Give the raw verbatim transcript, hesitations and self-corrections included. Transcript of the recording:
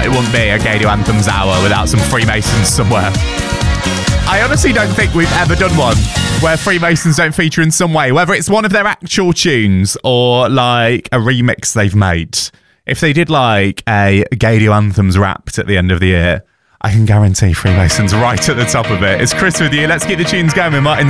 it wouldn't be a Gaydio Anthems hour without some Freemasons somewhere. I honestly don't think we've ever done one where Freemasons don't feature in some way, whether it's one of their actual tunes or like a remix they've made. If they did like a Gaydio Anthems Wrapped at the end of the year, I can guarantee Freemasons right at the top of it. It's Chris with you. Let's keep the tunes going with Martin